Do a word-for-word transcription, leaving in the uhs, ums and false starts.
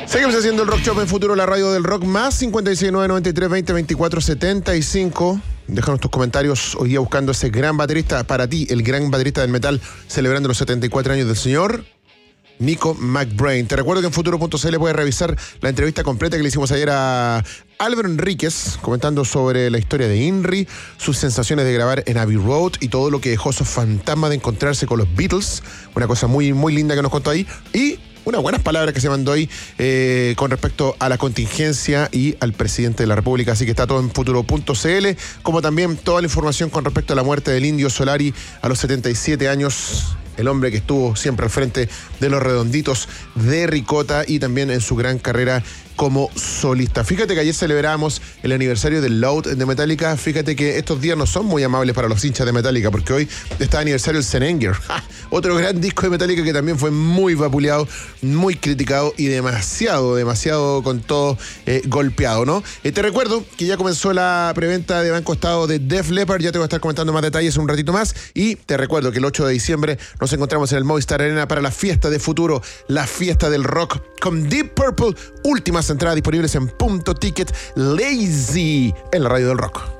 Seguimos haciendo el Rock Shop en Futuro, la radio del rock, más cincuenta y seis nueve noventa y tres veinte veinticuatro setenta y cinco. Déjanos tus comentarios hoy día buscando ese gran baterista, para ti, el gran baterista del metal, celebrando los setenta y cuatro años del señor Nico McBrain. Te recuerdo que en futuro punto c l puedes revisar la entrevista completa que le hicimos ayer a Álvaro Enríquez, comentando sobre la historia de INRI, sus sensaciones de grabar en Abbey Road y todo lo que dejó esos fantasmas de encontrarse con los Beatles. Una cosa muy, muy linda que nos contó ahí. Y unas buenas palabras que se mandó ahí eh, con respecto a la contingencia y al presidente de la República. Así que está todo en futuro punto c l, como también toda la información con respecto a la muerte del Indio Solari a los setenta y siete años. El hombre que estuvo siempre al frente de los Redonditos de Ricota y también en su gran carrera como solista. Fíjate que ayer celebramos el aniversario del Load de Metallica. Fíjate que estos días no son muy amables para los hinchas de Metallica, porque hoy está de aniversario el Senenger, otro gran disco de Metallica que también fue muy vapuleado, muy criticado y demasiado, demasiado con todo eh, golpeado, ¿no? Eh, te recuerdo que ya comenzó la preventa de Banco Estado de Def Leppard. Ya te voy a estar comentando más detalles un ratito más. Y te recuerdo que el ocho de diciembre nos encontramos en el Movistar Arena para la fiesta de futuro, la fiesta del rock con Deep Purple. Últimas entradas disponibles en Punto Ticket. Lazy en la radio del rock.